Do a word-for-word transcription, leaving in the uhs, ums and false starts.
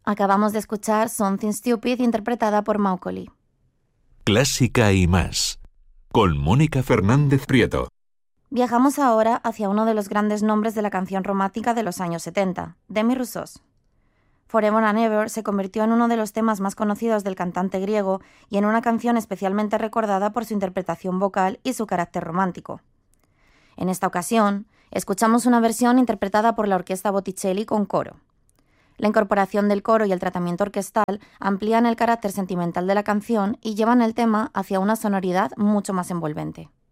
Acabamos de escuchar Something Stupid interpretada por Macaulay. Clásica y más, con Mónica Fernández Prieto. Viajamos ahora hacia uno de los grandes nombres de la canción romántica de los años setenta, Demis Roussos. Forever and Ever se convirtió en uno de los temas más conocidos del cantante griego y en una canción especialmente recordada por su interpretación vocal y su carácter romántico. En esta ocasión, escuchamos una versión interpretada por la Orquesta Botticelli con coro. La incorporación del coro y el tratamiento orquestal amplían el carácter sentimental de la canción y llevan el tema hacia una sonoridad mucho más envolvente.